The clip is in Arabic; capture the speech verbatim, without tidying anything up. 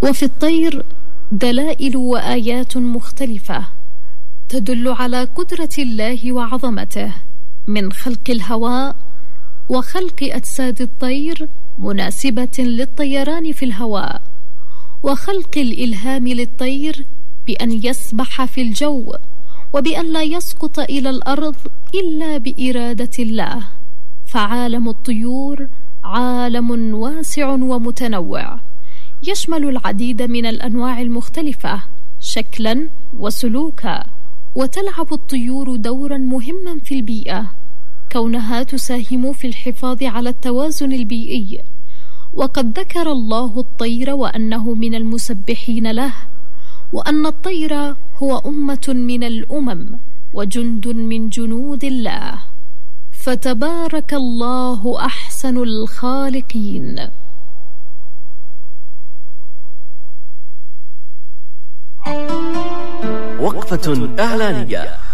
وفي الطير دلائل وآيات مختلفة تدل على قدرة الله وعظمته، من خلق الهواء وخلق أجساد الطير مناسبة للطيران في الهواء، وخلق الإلهام للطير بأن يسبح في الجو، وبأن لا يسقط إلى الأرض إلا بإرادة الله. فعالم الطيور عالم واسع ومتنوع، يشمل العديد من الأنواع المختلفة شكلا وسلوكا، وتلعب الطيور دورا مهما في البيئة، كونها تساهم في الحفاظ على التوازن البيئي. وقد ذكر الله الطير وأنه من المسبحين له، وأن الطير هو أمة من الأمم وجند من جنود الله، فتبارك الله أحسن الخالقين. وقفة إعلانية.